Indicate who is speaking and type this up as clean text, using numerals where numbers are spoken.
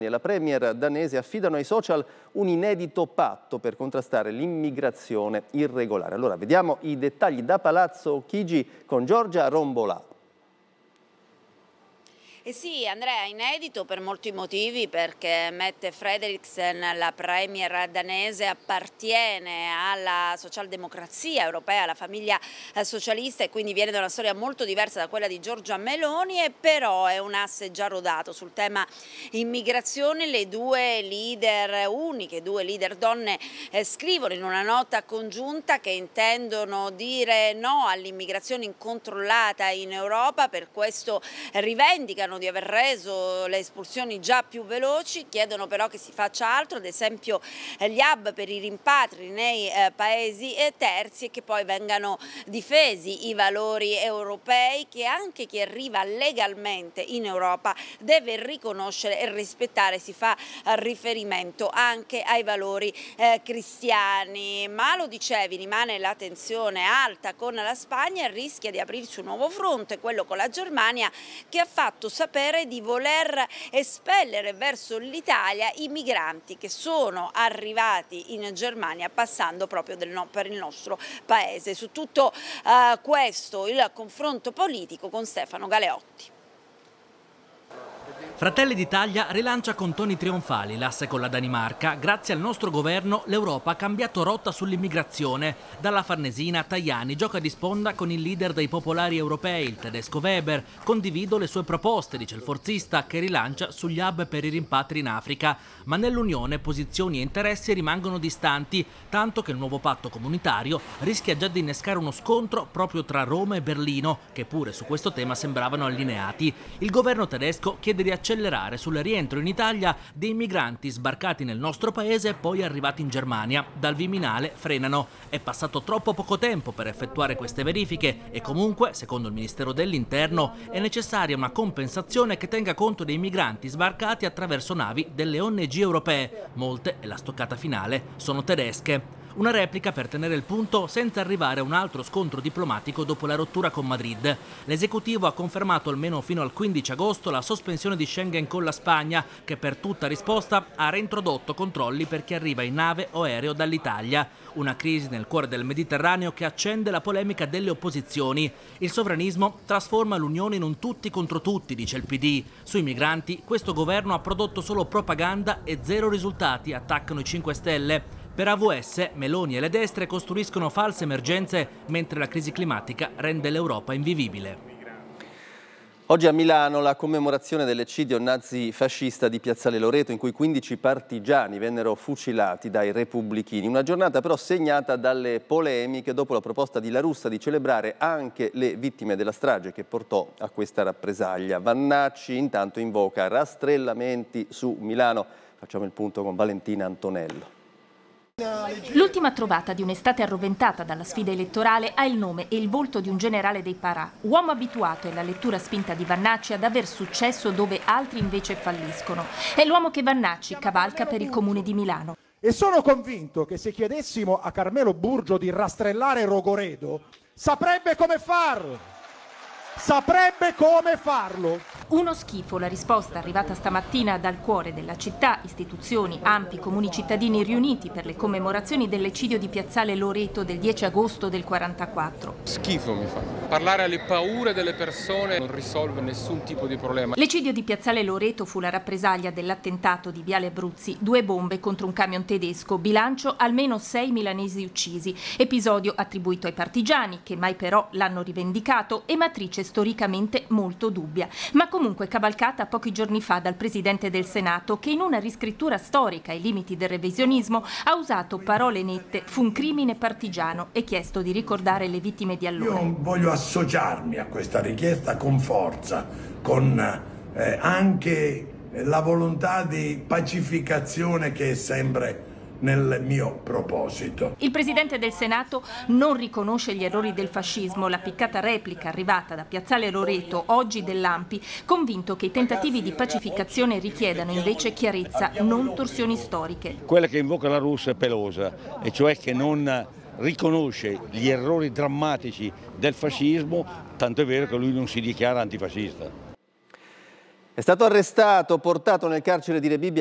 Speaker 1: La premier danese affidano ai social un inedito patto per contrastare l'immigrazione irregolare. Allora, vediamo i dettagli da Palazzo Chigi con Giorgia Rombolà.
Speaker 2: Eh sì, Andrea, inedito per molti motivi, perché Mette Frederiksen, la premier danese, appartiene alla socialdemocrazia europea, alla famiglia socialista, e quindi viene da una storia molto diversa da quella di Giorgia Meloni, e però è un asse già rodato sul tema immigrazione. Le due leader uniche, due leader donne, scrivono in una nota congiunta che intendono dire no all'immigrazione incontrollata in Europa. Per questo rivendicano di aver reso le espulsioni già più veloci, chiedono però che si faccia altro, ad esempio gli hub per i rimpatri nei paesi terzi, e che poi vengano difesi i valori europei, che anche chi arriva legalmente in Europa deve riconoscere e rispettare. Si fa riferimento anche ai valori cristiani. Ma lo dicevi, rimane la tensione alta con la Spagna, e rischia di aprirsi un nuovo fronte, quello con la Germania, che ha fatto sapere di voler espellere verso l'Italia i migranti che sono arrivati in Germania passando proprio per il nostro paese. Su tutto questo il confronto politico con Stefano Galeotti.
Speaker 3: Fratelli d'Italia rilancia con toni trionfali l'asse con la Danimarca. Grazie al nostro governo l'Europa ha cambiato rotta sull'immigrazione. Dalla Farnesina Tajani gioca di sponda con il leader dei popolari europei, il tedesco Weber. Condivido le sue proposte, dice il forzista, che rilancia sugli hub per i rimpatri in Africa. Ma nell'Unione posizioni e interessi rimangono distanti, tanto che il nuovo patto comunitario rischia già di innescare uno scontro proprio tra Roma e Berlino, che pure su questo tema sembravano allineati. Il governo tedesco chiede di accelerare sul rientro in Italia dei migranti sbarcati nel nostro paese e poi arrivati in Germania. Dal Viminale frenano. È passato troppo poco tempo per effettuare queste verifiche e comunque, secondo il Ministero dell'Interno, è necessaria una compensazione che tenga conto dei migranti sbarcati attraverso navi delle ONG europee. Molte, e la stoccata finale, sono tedesche. Una replica per tenere il punto senza arrivare a un altro scontro diplomatico dopo la rottura con Madrid. L'esecutivo ha confermato almeno fino al 15 agosto la sospensione di Schengen con la Spagna, che per tutta risposta ha reintrodotto controlli per chi arriva in nave o aereo dall'Italia. Una crisi nel cuore del Mediterraneo che accende la polemica delle opposizioni. Il sovranismo trasforma l'Unione in un tutti contro tutti, dice il PD. Sui migranti questo governo ha prodotto solo propaganda e zero risultati, attaccano i 5 Stelle. Per AVS, Meloni e le destre costruiscono false emergenze, mentre la crisi climatica rende l'Europa invivibile.
Speaker 1: Oggi a Milano la commemorazione dell'eccidio nazifascista di Piazzale Loreto, in cui 15 partigiani vennero fucilati dai repubblichini. Una giornata però segnata dalle polemiche dopo la proposta di La Russa di celebrare anche le vittime della strage che portò a questa rappresaglia. Vannacci intanto invoca rastrellamenti su Milano. Facciamo il punto con Valentina Antonello.
Speaker 4: L'ultima trovata di un'estate arroventata dalla sfida elettorale ha il nome e il volto di un generale dei Parà, uomo abituato alla lettura spinta di Vannacci ad aver successo dove altri invece falliscono. È l'uomo che Vannacci cavalca per il comune di Milano.
Speaker 5: E sono convinto che se chiedessimo a Carmelo Burgio di rastrellare Rogoredo, saprebbe come farlo. Saprebbe come farlo.
Speaker 4: Uno schifo, la risposta arrivata stamattina dal cuore della città, istituzioni, ampi, comuni cittadini riuniti per le commemorazioni dell'eccidio di Piazzale Loreto del 10 agosto del 44.
Speaker 6: Schifo mi fa. Parlare alle paure delle persone non risolve nessun tipo di problema.
Speaker 4: L'eccidio di Piazzale Loreto fu la rappresaglia dell'attentato di Viale Abruzzi, 2 bombe contro un camion tedesco, bilancio almeno 6 milanesi uccisi, episodio attribuito ai partigiani, che mai però l'hanno rivendicato, e matrice storicamente molto dubbia, ma comunque cavalcata pochi giorni fa dal Presidente del Senato, che in una riscrittura storica ai limiti del revisionismo ha usato parole nette: fu un crimine partigiano, e chiesto di ricordare le vittime di allora.
Speaker 7: Io voglio associarmi a questa richiesta con forza, con anche la volontà di pacificazione che è sempre nel mio proposito.
Speaker 4: Il Presidente del Senato non riconosce gli errori del fascismo, la piccata replica arrivata da Piazzale Loreto oggi dell'ANPI, convinto che i tentativi di pacificazione richiedano invece chiarezza, non torsioni storiche.
Speaker 8: Quella che invoca La Russa è pelosa, e cioè che non riconosce gli errori drammatici del fascismo, tanto è vero che lui non si dichiara antifascista.
Speaker 1: È stato arrestato, portato nel carcere di Rebibbia